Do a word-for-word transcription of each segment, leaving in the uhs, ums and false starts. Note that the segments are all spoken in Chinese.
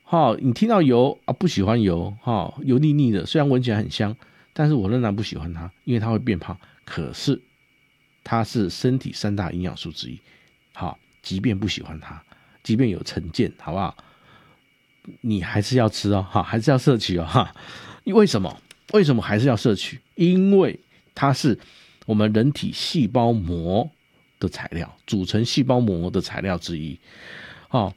哈，你听到油啊不喜欢油，哈，油腻腻的，虽然闻起来很香，但是我仍然不喜欢它，因为它会变胖。可是它是身体三大营养素之一，好，即便不喜欢它，即便有成见，好不好？你还是要吃哦，哈，还是要摄取哦，哈。为什么？为什么还是要摄取？因为它是我们人体细胞膜的材料，组成细胞膜的材料之一，哦。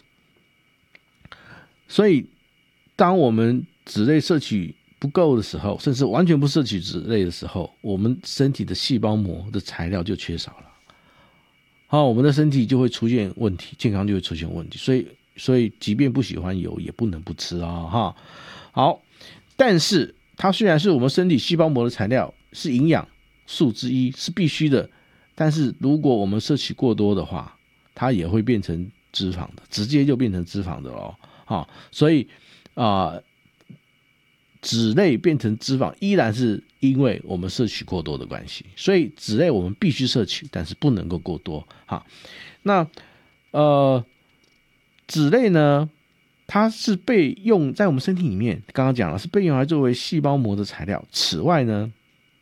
所以，当我们脂类摄取不够的时候，甚至完全不摄取脂类的时候，我们身体的细胞膜的材料就缺少了，好，我们的身体就会出现问题，健康就会出现问题。所以，所以即便不喜欢油，也不能不吃哦，哈。好，但是它虽然是我们身体细胞膜的材料，是营养素之一，是必须的，但是如果我们摄取过多的话，它也会变成脂肪的，直接就变成脂肪的咯。好，所以啊、呃，脂类变成脂肪，依然是因为我们摄取过多的关系。所以脂类我们必须摄取，但是不能够过多。好，那呃，脂类呢，它是被用在我们身体里面，刚刚讲了是被用来作为细胞膜的材料。此外呢，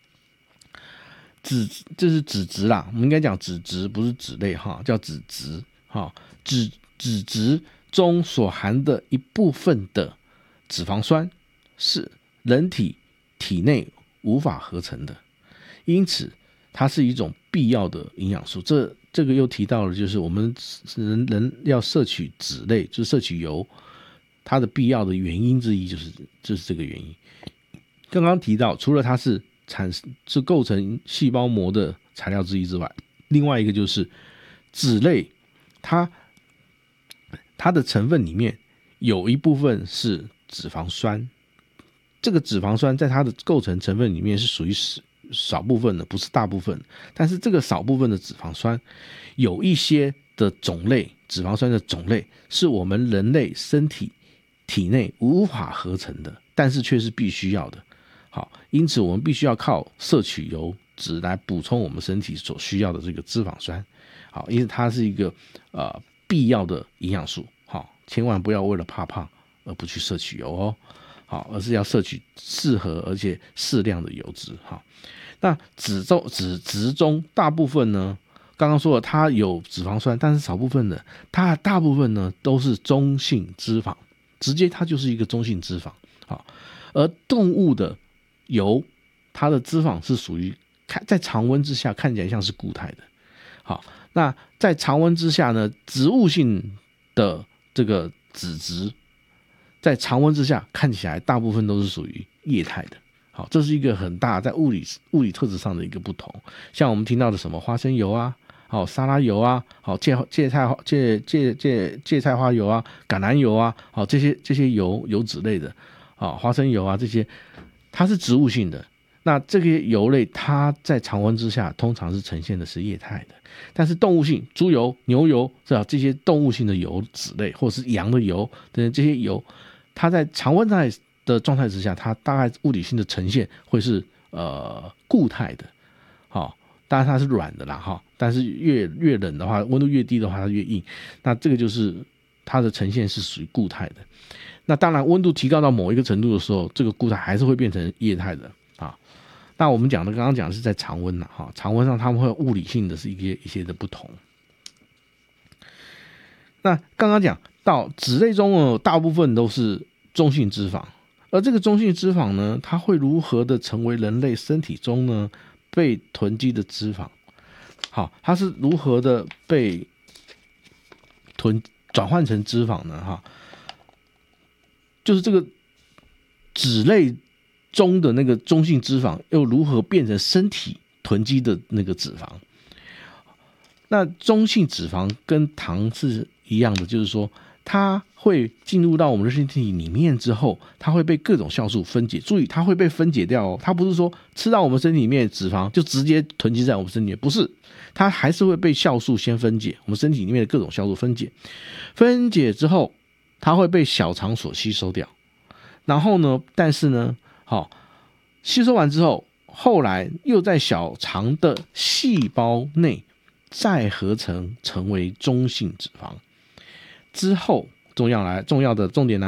脂这是脂质啦，我们应该讲脂质，不是脂类哈，叫脂质哈，脂脂质中所含的一部分的脂肪酸是人体体内无法合成的，因此它是一种必要的营养素。这这个又提到了，就是我们人人要摄取脂类，就是摄取油，它的必要的原因之一就是就是这个原因。刚刚提到，除了它是产是构成细胞膜的材料之一之外，另外一个就是脂类，它它的成分里面有一部分是脂肪酸，这个脂肪酸在它的构成成分里面是属于少部分的，不是大部分。但是这个少部分的脂肪酸，有一些的种类，脂肪酸的种类是我们人类身体体内无法合成的，但是却是必须要的。好，因此我们必须要靠摄取油脂来补充我们身体所需要的这个脂肪酸。好，因为它是一个呃必要的营养素。好，千万不要为了怕胖而不去摄取油哦。好，而是要摄取适合而且适量的油脂。好，那脂中脂质中大部分呢，刚刚说了它有脂肪酸，但是少部分的，它大部分呢都是中性脂肪，直接它就是一个中性脂肪。好，而动物的油，它的脂肪是属于在常温之下看起来像是固态的。好，那在常温之下呢，植物性的这个脂质在常温之下看起来大部分都是属于液态的。好，这是一个很大在物理物理特质上的一个不同。像我们听到的什么花生油啊，好沙拉油啊，好芥芥菜芥芥芥芥菜花油啊，橄榄油啊，好这些这些油油脂类的，好花生油啊这些，它是植物性的。那这些油类它在常温之下通常是呈现的是液态的，但是动物性，猪油、牛油这些动物性的油脂类，或者是羊的油等这些油，它在常温在的状态之下，它大概物理性的呈现会是呃固态的。好，当然它是软的啦哈，但是越越冷的话，温度越低的话它越硬，那这个就是它的呈现是属于固态的。那当然温度提高到某一个程度的时候，这个固态还是会变成液态的啊。那我们讲的刚刚讲的是在常温啦哈，常温上它们会有物理性的是一些一些的不同。那刚刚讲到脂类中呢，大部分都是中性脂肪，而这个中性脂肪呢，它会如何的成为人类身体中呢被囤积的脂肪？好，它是如何的被囤转换成脂肪呢？哈，就是这个脂类中的那个中性脂肪又如何变成身体囤积的那个脂肪？那中性脂肪跟糖是一样的，就是说它会进入到我们的身体里面之后，它会被各种酵素分解。注意，它会被分解掉哦，它不是说吃到我们身体里面的脂肪就直接囤积在我们身体里面，不是，它还是会被酵素先分解，我们身体里面的各种酵素分解，分解之后，它会被小肠所吸收掉。然后呢，但是呢，好，吸收完之后，后来又在小肠的细胞内再合成成为中性脂肪。之后，重要来重要的重点来。